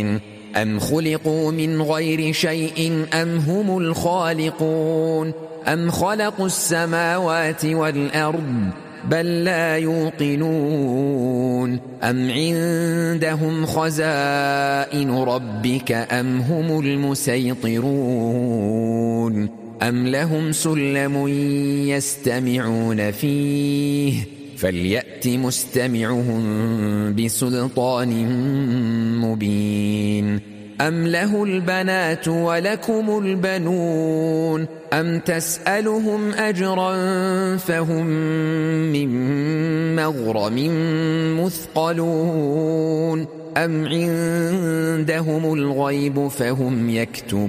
أم خلقوا من غير شيء أم هم الخالقون أم خلقوا السماوات والأرض بل لا يوقنون أم عندهم خزائن ربك أم هم المسيطرون أم لهم سلم يستمعون فيه فليأت مستمعهم بسلطان مبين أم له البنات ولكم البنون أم تسألهم أجرا فهم من مغرم مثقلون أم عندهم الغيب فهم يكتبون